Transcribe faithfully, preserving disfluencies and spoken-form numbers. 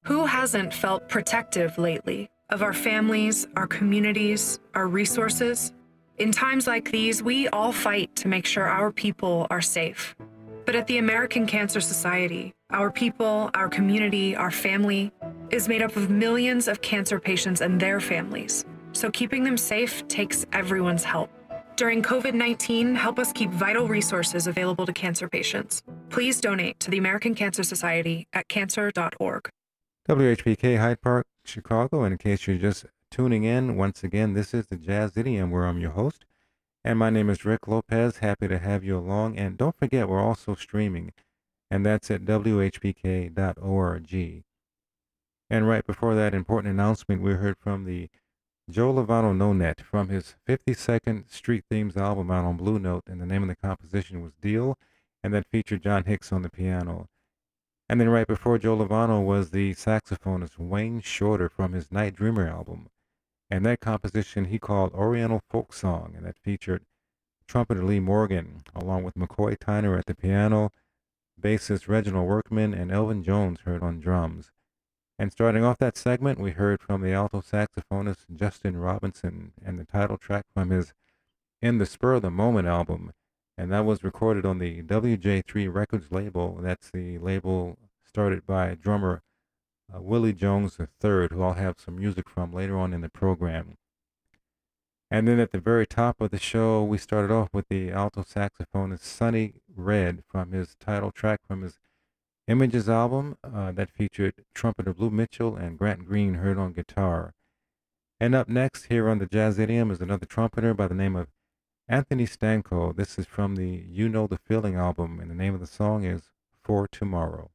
Who hasn't felt protective lately of our families, our communities, our resources? In times like these, we all fight to make sure our people are safe. But at the American Cancer Society, our people, our community, our family is made up of millions of cancer patients and their families. So keeping them safe takes everyone's help. During COVID nineteen, help us keep vital resources available to cancer patients. Please donate to the American Cancer Society at cancer dot org. W H P K Hyde Park, Chicago. And in case you're just tuning in, once again, this is the Jazz Idiom, where I'm your host. And my name is Rick Lopez. Happy to have you along. And don't forget, we're also streaming, and that's at W H P K dot org. And right before that important announcement, we heard from the Joe Lovano No Net from his fifty-second Street Themes album out on Blue Note, and the name of the composition was Deal, and that featured John Hicks on the piano. And then right before Joe Lovano was the saxophonist Wayne Shorter from his Night Dreamer album, and that composition he called Oriental Folk Song, and that featured trumpeter Lee Morgan, along with McCoy Tyner at the piano, bassist Reginald Workman, and Elvin Jones heard on drums. And starting off that segment, we heard from the alto saxophonist Justin Robinson and the title track from his In the Spur of the Moment album, and that was recorded on the W J three Records label. That's the label started by drummer uh, Willie Jones the third, who I'll have some music from later on in the program. And then at the very top of the show, we started off with the alto saxophonist Sonny Red from his title track from his Images album uh, that featured trumpeter Blue Mitchell and Grant Green heard on guitar. And up next here on the Jazz Idiom is another trumpeter by the name of Anthony Stanko. This is from the You Know the Feeling album, and the name of the song is For Tomorrow.